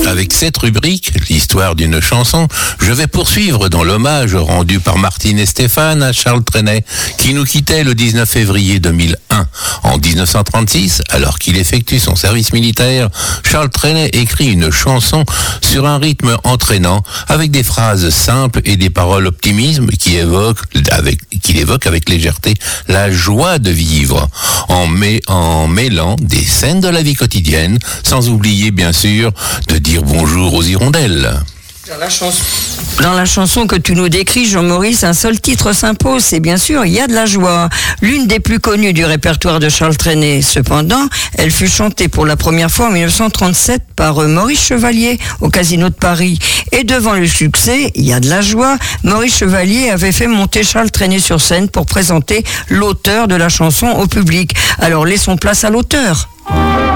Avec cette rubrique, l'histoire d'une chanson, je vais poursuivre dans l'hommage rendu par Martine et Stéphane à Charles Trenet, qui nous quittait le 19 février 2001. En 1936, alors qu'il effectue son service militaire, Charles Trenet écrit une chanson sur un rythme entraînant, avec des phrases simples et des paroles optimisme qu'il évoque avec légèreté la joie de vivre, en mêlant des scènes de la vie quotidienne, sans oublier bien sûr de dire bonjour aux hirondelles. Dans la chanson que tu nous décris, Jean-Maurice, un seul titre s'impose, c'est bien sûr « Il y a de la joie », l'une des plus connues du répertoire de Charles Trenet. Cependant, elle fut chantée pour la première fois en 1937 par Maurice Chevalier au Casino de Paris. Et devant le succès « Il y a de la joie », Maurice Chevalier avait fait monter Charles Trenet sur scène pour présenter l'auteur de la chanson au public. Alors laissons place à l'auteur.